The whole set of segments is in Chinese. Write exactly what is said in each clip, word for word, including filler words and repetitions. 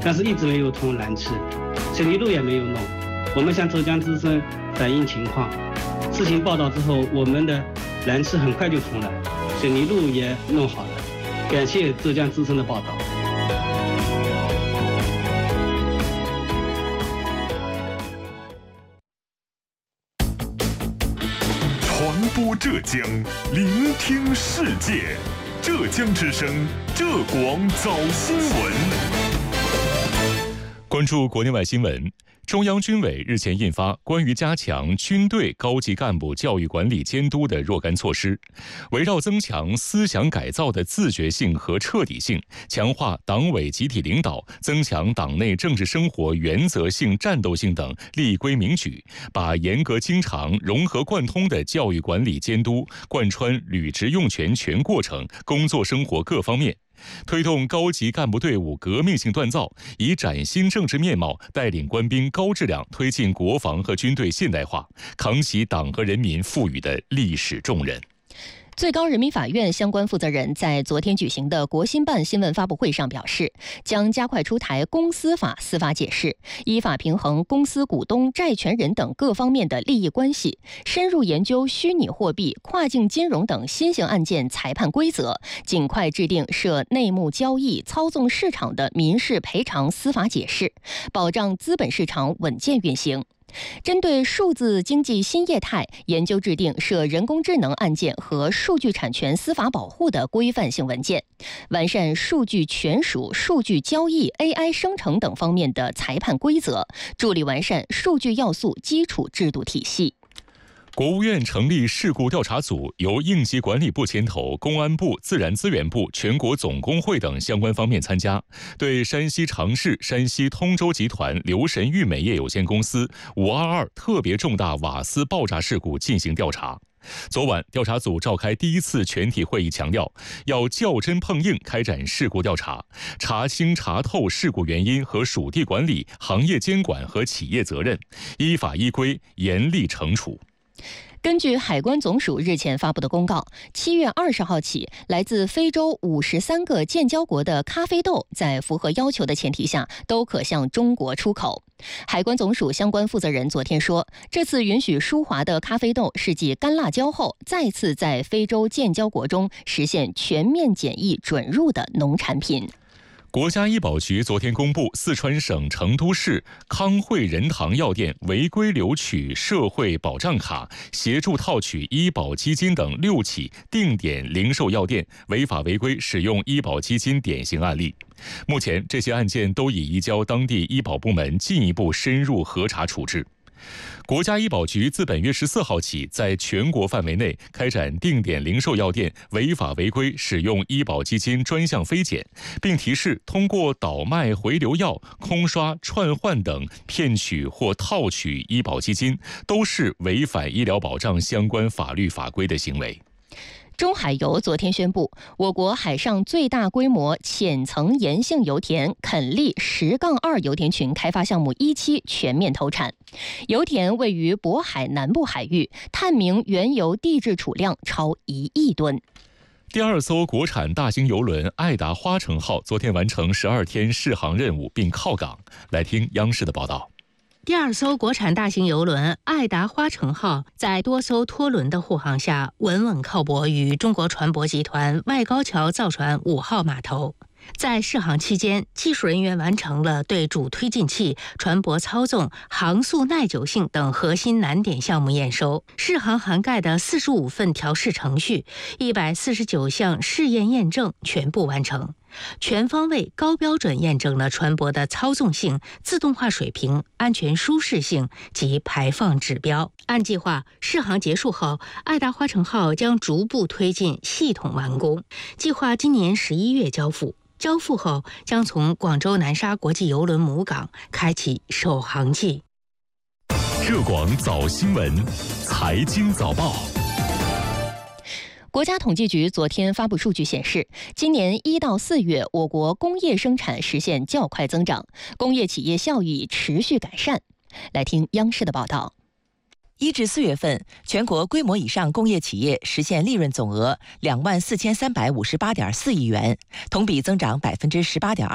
但是一直没有通缆车，水泥路也没有弄。我们向浙江之声反映情况，事情报道之后，我们的缆车很快就通了，水泥路也弄好了。感谢浙江之声的报道。 传播浙江，聆听世界。浙江之声，浙广早新闻。 关注国内外新闻。中央军委日前印发关于加强军队高级干部教育管理监督的若干措施，围绕增强思想改造的自觉性和彻底性，强化党委集体领导，增强党内政治生活原则性、战斗性等立规明矩，把严格经常、融合贯通的教育管理监督贯穿履职用权全过程、工作生活各方面。推动高级干部队伍革命性锻造，以崭新政治面貌带领官兵高质量推进国防和军队现代化，扛起党和人民赋予的历史重任。 最高人民法院相关负责人在昨天举行的国新办新闻发布会上表示，将加快出台公司法司法解释，依法平衡公司股东、债权人等各方面的利益关系，深入研究虚拟货币、跨境金融等新型案件裁判规则，尽快制定涉内幕交易、操纵市场的民事赔偿司法解释，保障资本市场稳健运行。针对数字经济新业态，研究制定涉人工智能案件和数据产权司法保护的规范性文件，完善数据权属、数据交易、A I 生成等方面的裁判规则，助力完善数据要素基础制度体系。 国务院成立事故调查组，由应急管理部牵头，公安部、自然资源部、全国总工会等相关方面参加，对山西长治、山西通州集团留神裕美业有限公司五二二特别重大瓦斯爆炸事故进行调查。昨晚，调查组召开第一次全体会议，强调要较真碰硬开展事故调查，查清查透事故原因和属地管理、行业监管和企业责任，依法依规严厉惩处。 根据海关总署日前发布的公告，七月二十号起，来自非洲五十三个建交国的咖啡豆，在符合要求的前提下，都可向中国出口。海关总署相关负责人昨天说，这次允许输华的咖啡豆是继干辣椒后，再次在非洲建交国中实现全面检疫准入的农产品。 国家医保局昨天公布，四川省成都市康汇仁堂药店违规留取社会保障卡、协助套取医保基金等六起定点零售药店违法违规使用医保基金典型案例。目前，这些案件都已移交当地医保部门进一步深入核查处置。国家医保局自本月十四号起，在全国范围内开展定点零售药店违法违规使用医保基金专项飞检，并提示通过倒卖回流药、空刷、串换等骗取或套取医保基金，都是违反医疗保障相关法律法规的行为。 中海油昨天宣布，我国海上最大规模浅层岩性油田垦利十杠二油田群开发项目一期全面投产。油田位于渤海南部海域，探明原油地质储量超一亿吨。 第二艘国产大型邮轮爱达花城号昨天完成十二天试航任务并靠港。来听央视的报道。 第二艘国产大型邮轮爱达花城号在多艘拖轮的护航下，稳稳靠泊于中国船舶集团外高桥造船五号码头。在试航期间，技术人员完成了对主推进器、船舶操纵、航速耐久性等核心难点项目验收。试航涵盖的四十五份调试程序、一百四十九项试验验证全部完成，全方位高标准验证了船舶的操纵性、自动化水平、安全舒适性及排放指标。按计划，试航结束后，爱达花城号将逐步推进系统完工，计划今年十一月交付。交付后，将从广州南沙国际邮轮母港开启首航季。 浙广早新闻，财经早报。 国家统计局昨天发布数据显示，今年一到四月，我国工业生产实现较快增长，工业企业效益持续改善。来听央视的报道。 一至四月份，全国规模以上工业企业实现利润总额两万四千三百五十八点四亿元，同比增长百分之十八点二。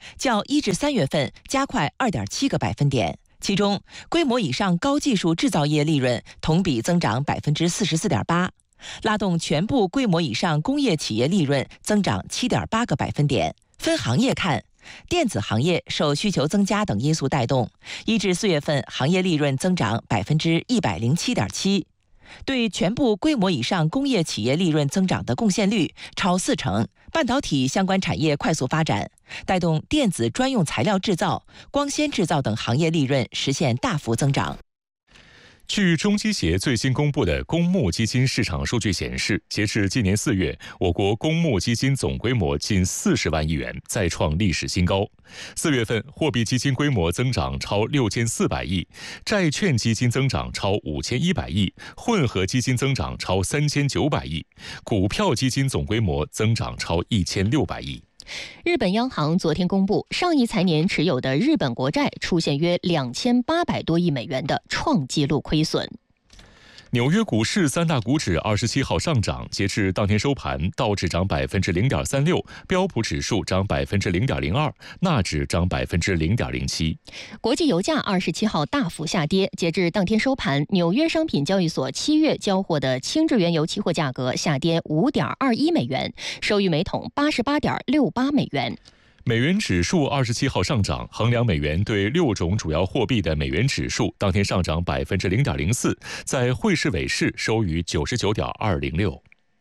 较一至三月份加快 二点七个百分点。其中，规模以上高技术制造业利润同比增长 百分之四十四点八， 拉动全部规模以上工业企业利润增长 七点八个百分点。分行业看，电子行业受需求增加等因素带动，一至四月份行业利润增长 百分之一百零七点七， 对全部规模以上工业企业利润增长的贡献率超四成。半导体相关产业快速发展，带动电子专用材料制造、光纤制造等行业利润实现大幅增长。 据中基协最新公布的公募基金市场数据显示，截至今年四月，我国公募基金总规模近四十万亿元，再创历史新高。四月份，货币基金规模增长超六千四百亿，债券基金增长超五千一百亿，混合基金增长超三千九百亿，股票基金总规模增长超一千六百亿。 日本央行昨天公布，上一财年持有的日本国债出现约两千八百多亿美元的创纪录亏损。 纽约股市三大股指二十七号上涨，截至当天收盘，道指涨百分之零点三六，标普指数涨百分之零点零二，纳指涨百分之零点零七。 国际油价二十七号大幅下跌，截至当天收盘，纽约商品交易所七月交货的轻质原油期货价格下跌五点二一美元，收于每桶八十八点六八美元。 美元指数二十七号上涨，衡量美元对六种主要货币的美元指数当天上涨百分之零点零四，在汇市尾市收于九十九点二零六。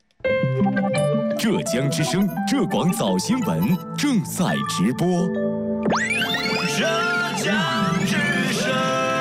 浙江之声浙广早新闻正在直播。 浙江之声。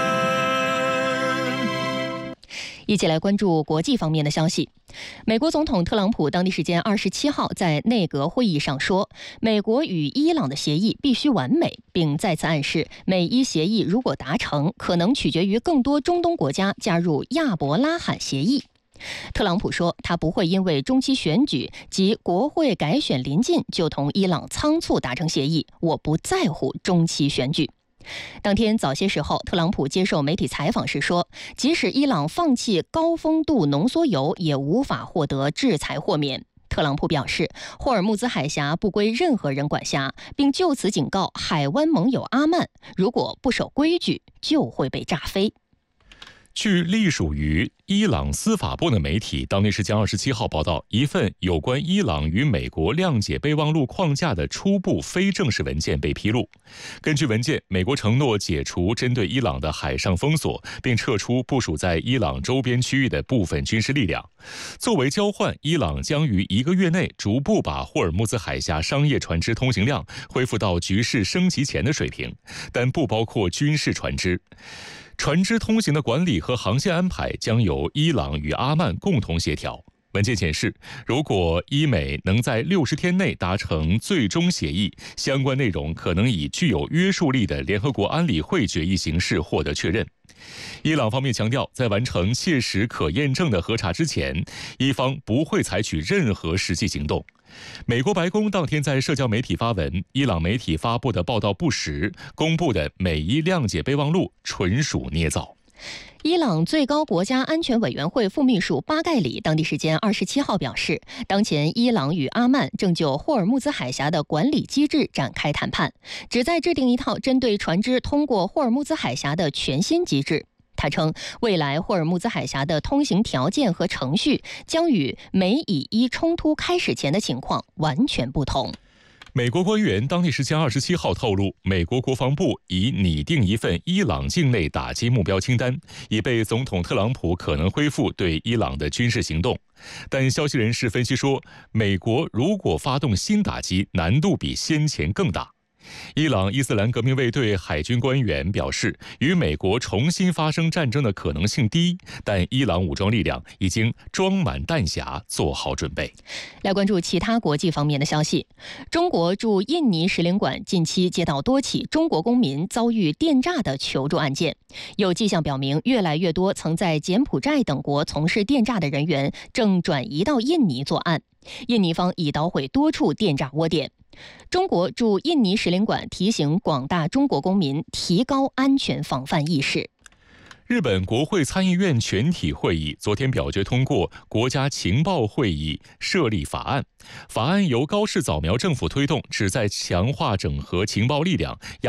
一起来关注国际方面的消息。美国总统特朗普当地时间二十七号在内阁会议上说，美国与伊朗的协议必须完美，并再次暗示美伊协议如果达成，可能取决于更多中东国家加入亚伯拉罕协议。特朗普说，他不会因为中期选举及国会改选临近就同伊朗仓促达成协议，我不在乎中期选举。当天早些时候，特朗普接受媒体采访时说，即使伊朗放弃高丰度浓缩铀，也无法获得制裁豁免。特朗普表示，霍尔木兹海峡不归任何人管辖，并就此警告海湾盟友阿曼，如果不守规矩，就会被炸飞。 据隶属于伊朗司法部的媒体当地时间二十七号报道，一份有关伊朗与美国谅解备忘录框架的初步非正式文件被披露。根据文件，美国承诺解除针对伊朗的海上封锁，并撤出部署在伊朗周边区域的部分军事力量。作为交换，伊朗将于一个月内逐步把霍尔木兹海峡商业船只通行量恢复到局势升级前的水平，但不包括军事船只。船只通行的管理和航线安排将由伊朗与阿曼共同协调。文件显示，如果伊美能在六十天内达成最终协议，相关内容可能以具有约束力的联合国安理会决议形式获得确认。伊朗方面强调，在完成切实可验证的核查之前，伊方不会采取任何实际行动。美国白宫当天在社交媒体发文，伊朗媒体发布的报道不实，公布的美伊谅解备忘录纯属捏造。 伊朗最高国家安全委员会副秘书巴盖里当地时间二十七号表示，当前伊朗与阿曼正就霍尔木兹海峡的管理机制展开谈判，旨在制定一套针对船只通过霍尔木兹海峡的全新机制。他称，未来霍尔木兹海峡的通行条件和程序将与美以伊冲突开始前的情况完全不同。 美国官员当地时间二十七号透露，美国国防部已拟定一份伊朗境内打击目标清单，以备总统特朗普可能恢复对伊朗的军事行动。但消息人士分析说，美国如果发动新打击，难度比先前更大。伊朗伊斯兰革命卫队海军官员表示，与美国重新发生战争的可能性低，但伊朗武装力量已经装满弹匣，做好准备。 来关注其他国际方面的消息。中国驻印尼使领馆近期接到多起中国公民遭遇电诈的求助案件，有迹象表明，越来越多曾在柬埔寨等国从事电诈的人员正转移到印尼作案。印尼方已捣毁多处电诈窝点。中国驻印尼使领馆提醒广大中国公民提高安全防范意识。 日本国会参议院全体会议昨天表决通过国家情报会议设立法案，法案由高市早苗政府推动，旨在强化整合情报力量，